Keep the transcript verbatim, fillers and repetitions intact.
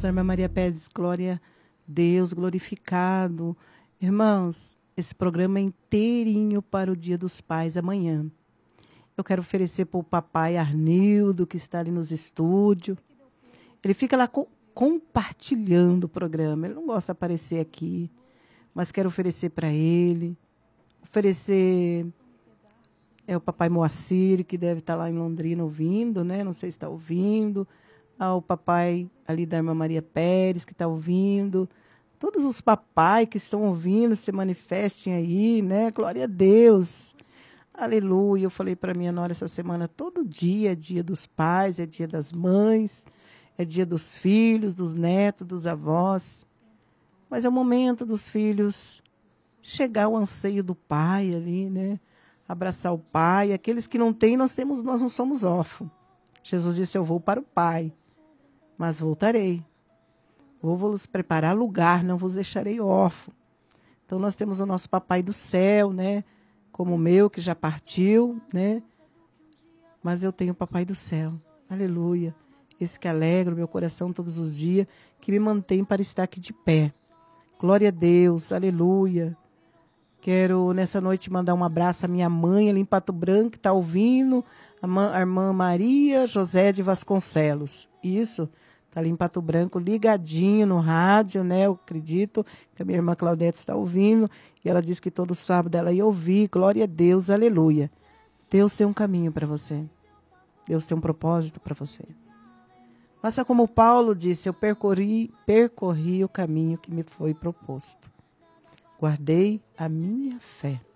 Deus. A irmã Maria Pérez, glória a Deus, glorificado. Irmãos, esse programa é inteirinho para o Dia dos Pais amanhã. Eu quero oferecer para o papai Arnildo, que está ali nos estúdios. Ele fica lá co- compartilhando o programa. Ele não gosta de aparecer aqui, mas quero oferecer para ele. Oferecer é o papai Moacir, que deve estar lá em Londrina ouvindo, né? Não sei se está ouvindo. Ao papai ali da irmã Maria Pérez, que está ouvindo. Todos os papais que estão ouvindo, se manifestem aí, né? Glória a Deus. Aleluia. Eu falei para minha nora essa semana, todo dia é dia dos pais, é dia das mães, é dia dos filhos, dos netos, dos avós. Mas é o momento dos filhos chegar ao anseio do pai ali, né? Abraçar o pai. Aqueles que não têm, nós temos, nós não somos órfãos. Jesus disse, eu vou para o pai, mas voltarei. Vou vos preparar lugar, não vos deixarei órfão. Então nós temos o nosso papai do céu, né? Como o meu, que já partiu, né? Mas eu tenho o papai do céu. Aleluia. Esse que alegra o meu coração todos os dias, que me mantém para estar aqui de pé. Glória a Deus. Aleluia. Quero, nessa noite, mandar um abraço à minha mãe ali em Pato Branco, que está ouvindo, a, a irmã Maria José de Vasconcelos. Isso, está ali em Pato Branco, ligadinho no rádio, né? Eu acredito que a minha irmã Claudete está ouvindo, e ela disse que todo sábado ela ia ouvir. Glória a Deus, aleluia. Deus tem um caminho para você. Deus tem um propósito para você. Faça como Paulo disse, eu percorri, percorri o caminho que me foi proposto. Guardei a minha fé.